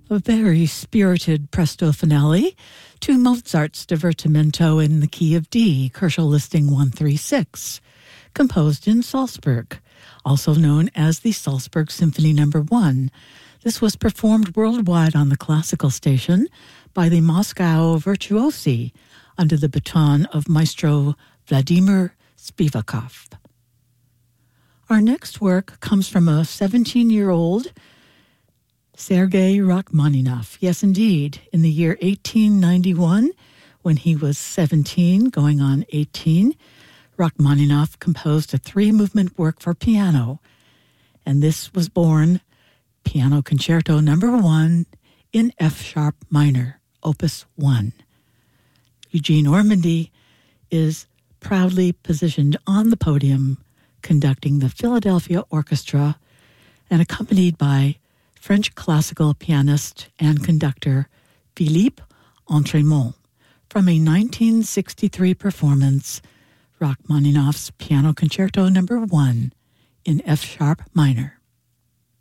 A very spirited presto finale to Mozart's Divertimento in the key of D, Kochel Listing 136, composed in Salzburg, also known as the Salzburg Symphony No. 1. This was performed worldwide on the classical station by the Moscow Virtuosi under the baton of Maestro Vladimir Spivakov. Our next work comes from a 17-year-old Sergei Rachmaninoff. Yes, indeed. In the year 1891, when he was 17, going on 18, Rachmaninoff composed a 3-movement work for piano, and this was born Piano Concerto No. 1 in F-sharp minor, Opus 1. Eugene Ormandy is proudly positioned on the podium conducting the Philadelphia Orchestra and accompanied by French classical pianist and conductor Philippe Entremont from a 1963 performance, Rachmaninoff's Piano Concerto No. 1 in F-sharp minor.